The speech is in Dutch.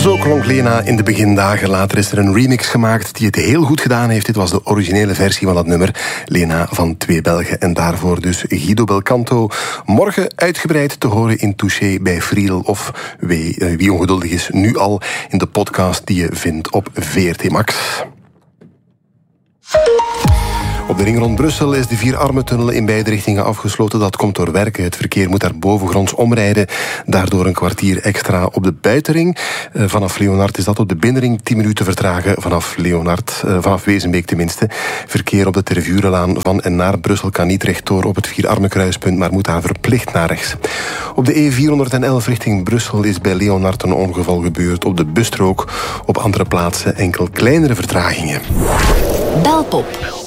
Zo klonk Lena in de begindagen. Later is er een remix gemaakt die het heel goed gedaan heeft. Dit was de originele versie van dat nummer. Lena van Twee Belgen. En daarvoor dus Guido Belcanto. Morgen uitgebreid te horen in Touché bij Friedel. Of wie ongeduldig is, nu al in de podcast die je vindt op VRT Max. Op de ring rond Brussel is de Vierarmentunnel in beide richtingen afgesloten. Dat komt door werken. Het verkeer moet daar bovengronds omrijden. Daardoor een kwartier extra op de buitenring. Vanaf Leonard is dat op de binnenring 10 minuten vertragen. Vanaf Wezenbeek tenminste. Verkeer op de Tervurenlaan van en naar Brussel kan niet rechtdoor op het Vierarmenkruispunt, maar moet daar verplicht naar rechts. Op de E411 richting Brussel is bij Leonard een ongeval gebeurd. Op de busstrook, op andere plaatsen enkel kleinere vertragingen. Belpop.